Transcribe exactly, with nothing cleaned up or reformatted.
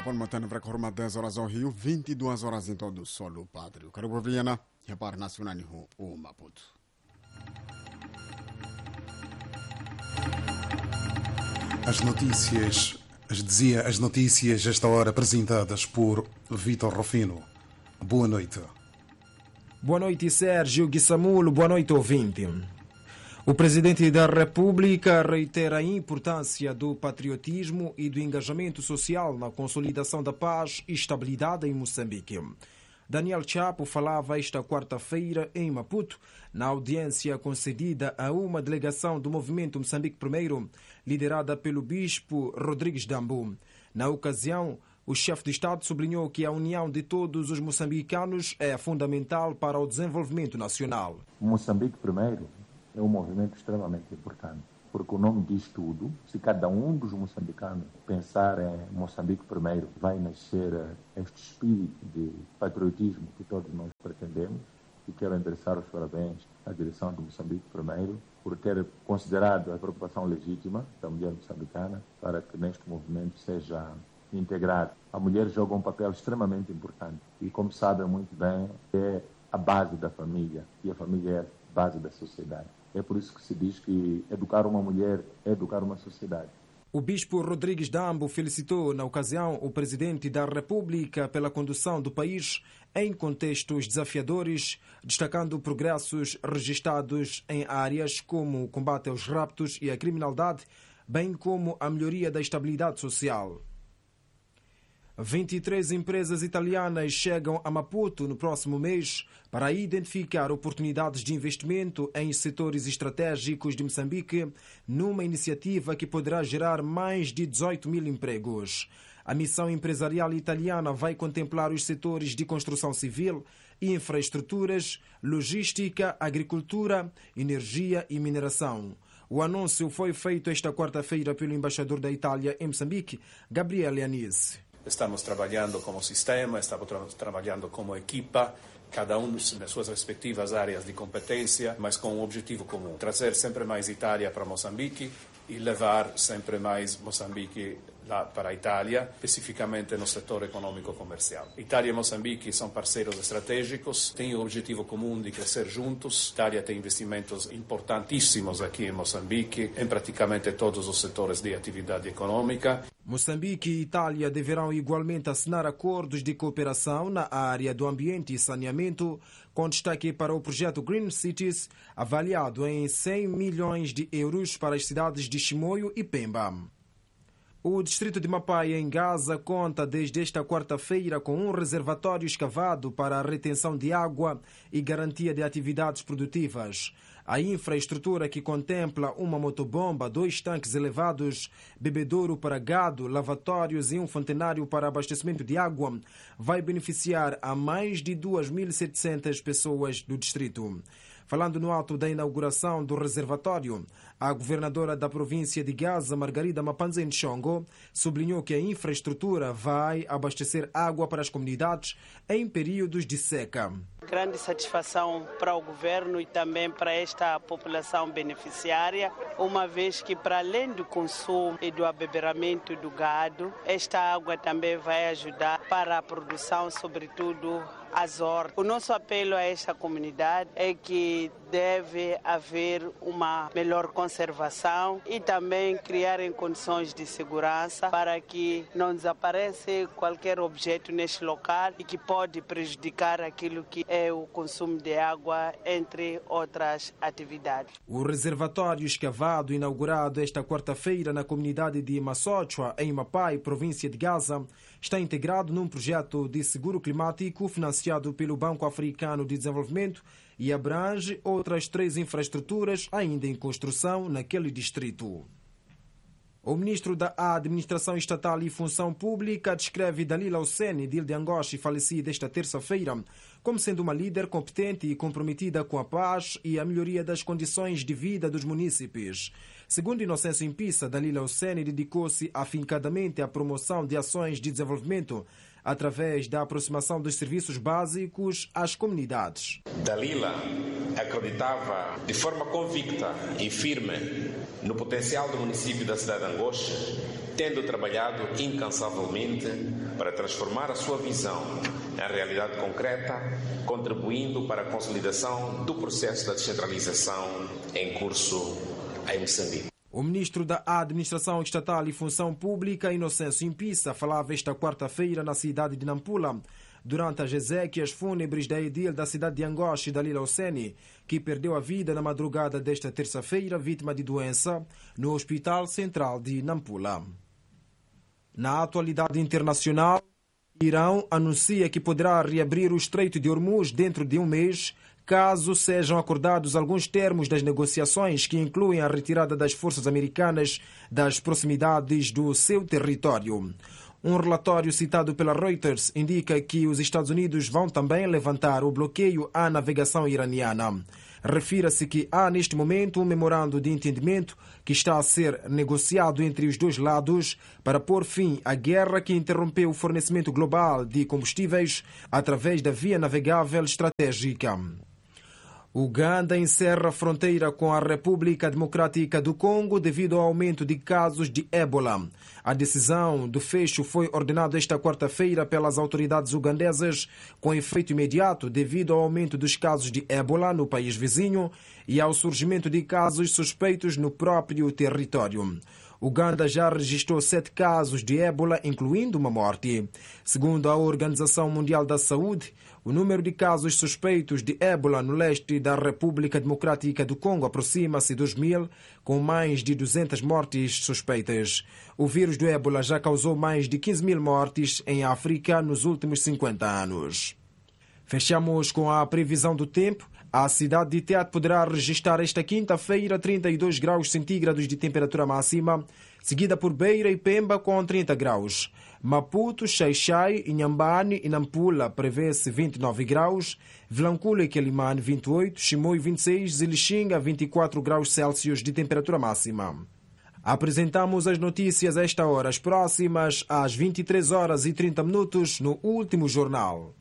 Japão matando para correr dez horas ao Rio, vinte e duas horas em todo o solo pátrio. Karibu Viana, repar nacional o Maputo. As notícias, as dizia as notícias esta hora apresentadas por Vitor Rufino. Boa noite. Boa noite, Sérgio Guissamulo. Boa noite, ouvinte. O Presidente da República reitera a importância do patriotismo e do engajamento social na consolidação da paz e estabilidade em Moçambique. Daniel Chapo falava esta quarta-feira em Maputo, na audiência concedida a uma delegação do Movimento Moçambique Primeiro, liderada pelo Bispo Rodrigues Dambu. Na ocasião, o chefe de Estado sublinhou que a união de todos os moçambicanos é fundamental para o desenvolvimento nacional. Moçambique Primeiro é um movimento extremamente importante, porque o nome diz tudo. Se cada um dos moçambicanos pensar em Moçambique Primeiro, vai nascer este espírito de patriotismo que todos nós pretendemos. E quero endereçar os parabéns à direção do Moçambique Primeiro por ter considerado a preocupação legítima da mulher moçambicana para que neste movimento seja integrado. A mulher joga um papel extremamente importante e, como sabem muito bem, é a base da família e a família é a base da sociedade. É por isso que se diz que educar uma mulher é educar uma sociedade. O Bispo Rodrigues Dambu felicitou, na ocasião, o Presidente da República pela condução do país em contextos desafiadores, destacando progressos registados em áreas como o combate aos raptos e à criminalidade, bem como a melhoria da estabilidade social. vinte e três empresas italianas chegam a Maputo no próximo mês para identificar oportunidades de investimento em setores estratégicos de Moçambique, numa iniciativa que poderá gerar mais de dezoito mil empregos. A missão empresarial italiana vai contemplar os setores de construção civil, infraestruturas, logística, agricultura, energia e mineração. O anúncio foi feito esta quarta-feira pelo embaixador da Itália em Moçambique, Gabriele Anise. Estamos trabalhando como sistema, estamos tra trabalhando como equipa, cada um nas suas respectivas áreas de competência, mas com um objetivo comum: trazer sempre mais Itália para Moçambique e levar sempre mais Moçambique lá para a Itália, especificamente no setor econômico-comercial. Itália e Moçambique são parceiros estratégicos, têm o objetivo comum de crescer juntos. A Itália tem investimentos importantíssimos aqui em Moçambique, em praticamente todos os setores de atividade econômica. Moçambique e Itália deverão igualmente assinar acordos de cooperação na área do ambiente e saneamento, com destaque para o projeto Green Cities, avaliado em cem milhões de euros para as cidades de Chimoio e Pemba. O distrito de Mapai, em Gaza, conta desde esta quarta-feira com um reservatório escavado para a retenção de água e garantia de atividades produtivas. A infraestrutura, que contempla uma motobomba, dois tanques elevados, bebedouro para gado, lavatórios e um fontenário para abastecimento de água, vai beneficiar a mais de duas mil e setecentas pessoas do distrito. Falando no ato da inauguração do reservatório, a governadora da província de Gaza, Margarida Mapanza Nchongo, sublinhou que a infraestrutura vai abastecer água para as comunidades em períodos de seca. Grande satisfação para o governo e também para esta população beneficiária, uma vez que, para além do consumo e do abeberamento do gado, esta água também vai ajudar para a produção, sobretudo as hortas. O nosso apelo a esta comunidade é que deve haver uma melhor conservação e também criar em condições de segurança para que não desapareça qualquer objeto neste local e que pode prejudicar aquilo que é o consumo de água, entre outras atividades. O reservatório escavado, inaugurado esta quarta-feira na comunidade de Massochua, em Mapai, província de Gaza, está integrado num projeto de seguro climático financiado pelo Banco Africano de Desenvolvimento e abrange outras três infraestruturas ainda em construção naquele distrito. O ministro da Administração Estatal e Função Pública descreve Dalila Hussein Dilde-Angoche, falecida esta terça-feira, como sendo uma líder competente e comprometida com a paz e a melhoria das condições de vida dos munícipes. Segundo Inocêncio Impissa, Dalila Hussein dedicou-se afincadamente à promoção de ações de desenvolvimento através da aproximação dos serviços básicos às comunidades. Dalila acreditava de forma convicta e firme no potencial do município da cidade de Angoche tendo trabalhado incansavelmente para transformar a sua visão em realidade concreta, contribuindo para a consolidação do processo da descentralização em curso em Moçambique. O ministro da Administração Estatal e Função Pública, Inocêncio Impissa, falava esta quarta-feira na cidade de Nampula, durante as exéquias fúnebres da edil da cidade de Angoche, Dalila Hosseini, que perdeu a vida na madrugada desta terça-feira, vítima de doença, no Hospital Central de Nampula. Na atualidade internacional, Irão anuncia que poderá reabrir o Estreito de Hormuz dentro de um mês, caso sejam acordados alguns termos das negociações que incluem a retirada das forças americanas das proximidades do seu território. Um relatório citado pela Reuters indica que os Estados Unidos vão também levantar o bloqueio à navegação iraniana. Refira-se que há neste momento um memorando de entendimento que está a ser negociado entre os dois lados para pôr fim à guerra que interrompeu o fornecimento global de combustíveis através da via navegável estratégica. Uganda encerra a fronteira com a República Democrática do Congo devido ao aumento de casos de ébola. A decisão do fecho foi ordenada esta quarta-feira pelas autoridades ugandesas com efeito imediato devido ao aumento dos casos de ébola no país vizinho e ao surgimento de casos suspeitos no próprio território. Uganda já registrou sete casos de ébola, incluindo uma morte. Segundo a Organização Mundial da Saúde, o número de casos suspeitos de ébola no leste da República Democrática do Congo aproxima-se dos mil, com mais de duzentas mortes suspeitas. O vírus do ébola já causou mais de quinze mil mortes em África nos últimos cinquenta anos. Fechamos com a previsão do tempo. A cidade de Teat poderá registrar esta quinta-feira trinta e dois graus centígrados de temperatura máxima, seguida por Beira e Pemba com trinta graus. Maputo, Xai-Xai, Inhambane e Nampula prevê-se vinte e nove graus, Vilanculo e Quelimane vinte e oito, Chimoio vinte e seis e Lixinga vinte e quatro graus Celsius de temperatura máxima. Apresentamos as notícias a esta hora, as próximas às vinte e três horas e trinta minutos no Último Jornal.